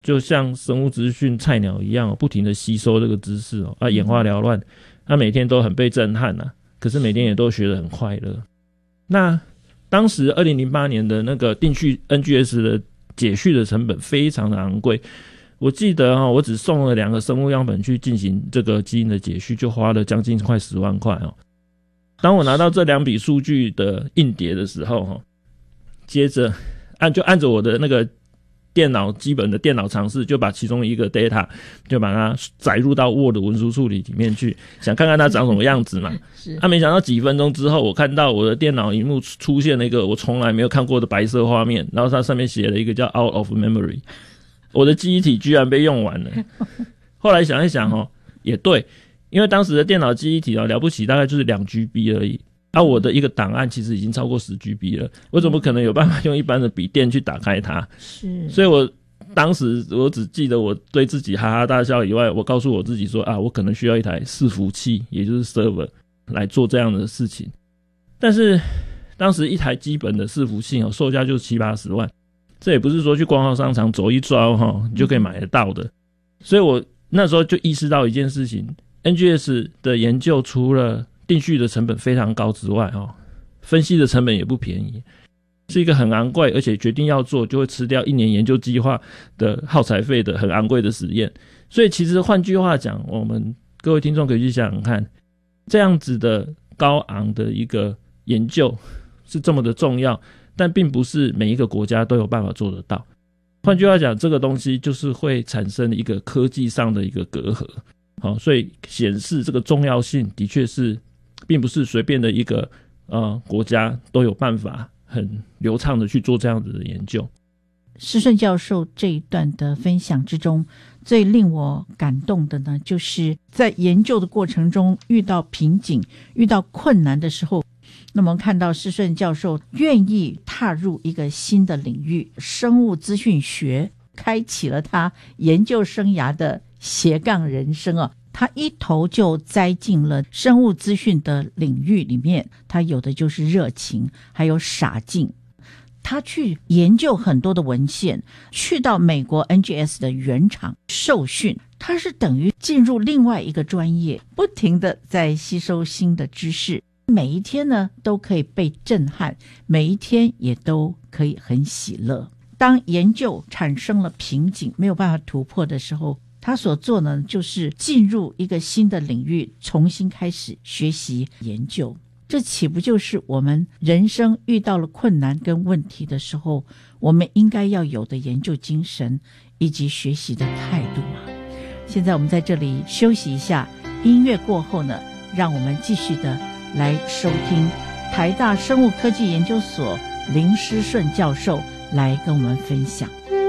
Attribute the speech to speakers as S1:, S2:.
S1: 就像生物资讯菜鸟一样不停的吸收这个知识眼花缭乱，每天都很被震撼可是每天也都学得很快乐。那当时2008年的那个定序 NGS 的解序的成本非常的昂贵，我记得我只送了2个生物样本去进行这个基因的解序，就花了将近快10万块当我拿到这2笔数据的硬碟的时候接着按着我的那个电脑基本的电脑程式，就把其中一个 data 就把它载入到 Word 文书处理里面去，想看看它长什么样子嘛。没想到几分钟之后，我看到我的电脑萤幕出现了一个我从来没有看过的白色画面，然后它上面写了一个叫 out of memory， 我的记忆体居然被用完了。后来想一想也对，因为当时的电脑记忆体了不起大概就是2GB 而已。我的一个档案其实已经超过10GB 了，我怎么可能有办法用一般的笔电去打开它？是，所以我当时我只记得我对自己哈哈大笑以外，我告诉我自己说我可能需要一台伺服器，也就是 server 来做这样的事情。但是当时一台基本的伺服器售价就70-80万，这也不是说去光华商场走一遭你就可以买得到的。所以我那时候就意识到一件事情， NGS 的研究除了定序的成本非常高之外分析的成本也不便宜，是一个很昂贵，而且决定要做就会吃掉1年研究计划的耗材费的很昂贵的实验。所以其实换句话讲，我们各位听众可以去想想看，这样子的高昂的一个研究是这么的重要，但并不是每一个国家都有办法做得到。换句话讲，这个东西就是会产生一个科技上的一个隔阂所以显示这个重要性的确是并不是随便的一个国家都有办法很流畅的去做这样子的研究。
S2: 施顺教授这一段的分享之中，最令我感动的呢，就是在研究的过程中遇到瓶颈、遇到困难的时候，那么看到施顺教授愿意踏入一个新的领域，生物资讯学，开启了他研究生涯的斜杠人生他一头就栽进了生物资讯的领域里面，他有的就是热情，还有傻劲。他去研究很多的文献，去到美国 NGS 的原厂受训，他是等于进入另外一个专业，不停的在吸收新的知识，每一天呢都可以被震撼，每一天也都可以很喜乐。当研究产生了瓶颈，没有办法突破的时候，他所做呢，就是进入一个新的领域，重新开始学习研究。这岂不就是我们人生遇到了困难跟问题的时候，我们应该要有的研究精神以及学习的态度吗？现在我们在这里休息一下，音乐过后呢，让我们继续的来收听台大生物科技研究所林施顺教授来跟我们分享。